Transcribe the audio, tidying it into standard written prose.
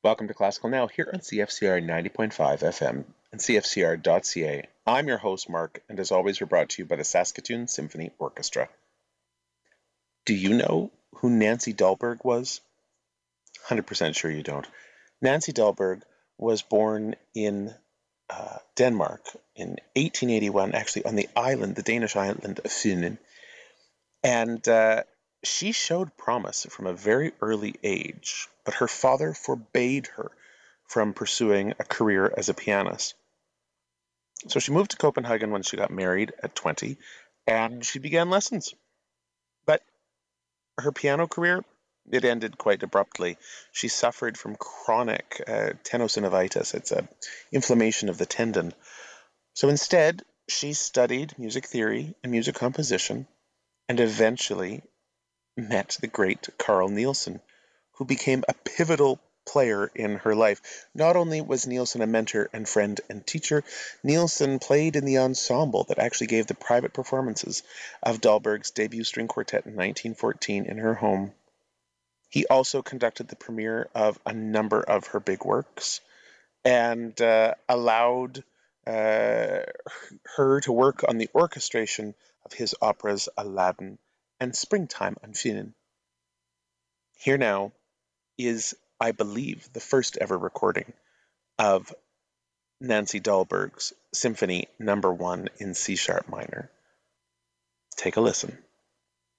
Welcome to Classical Now here on CFCR 90.5 FM and CFCR.ca. I'm your host, Mark, and as always, we're brought to you by the Saskatoon Symphony Orchestra. Do you know who Nancy Dahlberg was? 100% sure you don't. Nancy Dahlberg was born in Denmark in 1881, actually on the Danish island of Funen. And she showed promise from a very early age, but her father forbade her from pursuing a career as a pianist. So she moved to Copenhagen when she got married at 20, and she began lessons. But her piano career, it ended quite abruptly. She suffered from chronic tenosynovitis. It's an inflammation of the tendon. So instead, she studied music theory and music composition, and eventually met the great Carl Nielsen, who became a pivotal player in her life. Not only was Nielsen a mentor and friend and teacher, Nielsen played in the ensemble that actually gave the private performances of Dahlberg's debut string quartet in 1914 in her home. He also conducted the premiere of a number of her big works and allowed her to work on the orchestration of his operas Aladdin and Springtime on Funen. Here now is, I believe, the first ever recording of Nancy Dahlberg's Symphony No. 1 in C sharp minor. Take a listen.